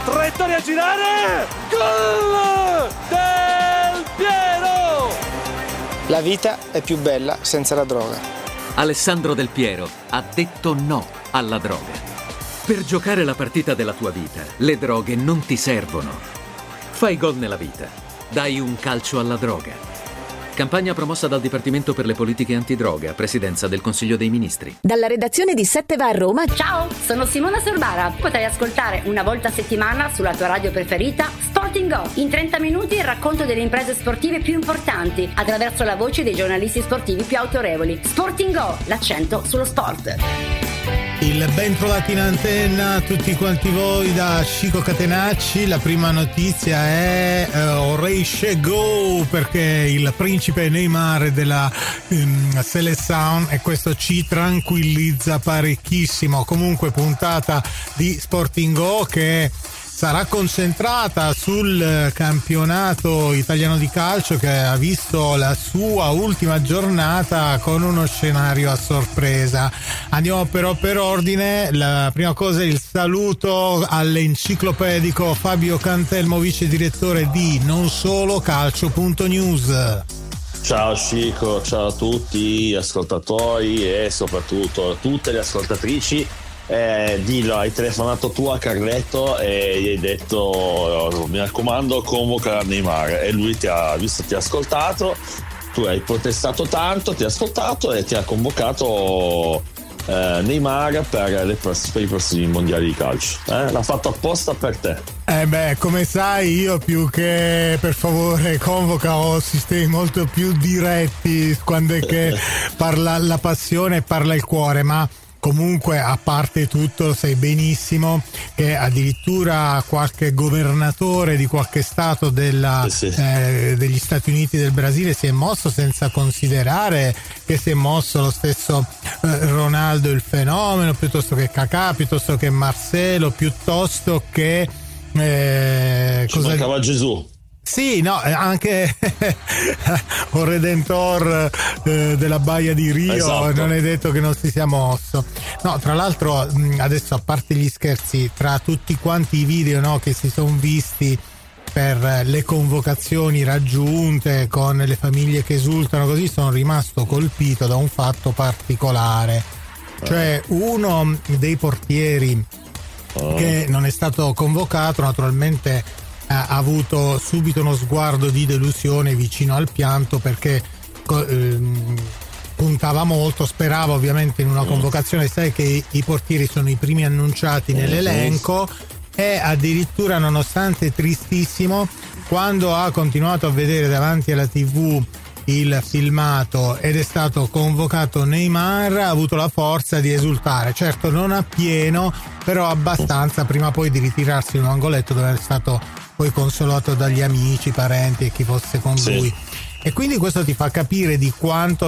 traiettoria a girare, gol Del Piero! La vita è più bella senza la droga. Alessandro Del Piero ha detto no alla droga. Per giocare la partita della tua vita, le droghe non ti servono. Fai gol nella vita. Dai un calcio alla droga. Campagna promossa dal Dipartimento per le politiche antidroga, Presidenza del Consiglio dei Ministri. Dalla redazione di 7 va a Roma. Ciao, sono Simona Sorbara. Potrai ascoltare una volta a settimana sulla tua radio preferita Sporting Go. In 30 minuti il racconto delle imprese sportive più importanti attraverso la voce dei giornalisti sportivi più autorevoli. Sporting Go, l'accento sullo sport. Il ben trovati in antenna tutti quanti voi da Chico Catenacci. La prima notizia è Oreixe Go, perché il principe Neymar della Seleção, e questo ci tranquillizza parecchissimo. Comunque puntata di Sporting Go che sarà concentrata sul campionato italiano di calcio, che ha visto la sua ultima giornata con uno scenario a sorpresa. Andiamo però per ordine. La prima cosa è il saluto all'enciclopedico Fabio Cantelmo, vice direttore di nonsolocalcio.news. Ciao Chico, ciao a tutti gli ascoltatori e soprattutto tutte le ascoltatrici. Dillo, hai telefonato tu a Carletto e gli hai detto mi raccomando convoca Neymar, e lui ti ha ascoltato, tu hai protestato tanto, ti ha ascoltato e ti ha convocato Neymar per i prossimi mondiali di calcio. L'ha fatto apposta per te. Come sai, io più che per favore convoca ho sistemi molto più diretti quando è che parla la passione e parla il cuore, ma comunque, a parte tutto, sai benissimo che addirittura qualche governatore di qualche stato degli Stati Uniti del Brasile si è mosso, senza considerare che si è mosso lo stesso Ronaldo il fenomeno, piuttosto che Kakà, piuttosto che Marcelo, piuttosto che ci mancava Gesù. Sì, no, anche un Redentor della Baia di Rio, esatto. Non è detto che non si sia mosso. No, tra l'altro adesso, a parte gli scherzi, tra tutti quanti i video, no, che si sono visti per le convocazioni raggiunte con le famiglie che esultano così, sono rimasto colpito da un fatto particolare. Cioè, uno dei portieri che non è stato convocato, naturalmente ha avuto subito uno sguardo di delusione vicino al pianto, perché puntava molto, sperava ovviamente in una convocazione. Sai che i portieri sono i primi annunciati nell'elenco, e addirittura, nonostante tristissimo, quando ha continuato a vedere davanti alla TV il filmato ed è stato convocato Neymar, ha avuto la forza di esultare, certo non a pieno, però abbastanza, prima poi di ritirarsi in un angoletto dove è stato poi consolato dagli amici, parenti e chi fosse con lui. E quindi questo ti fa capire di quanto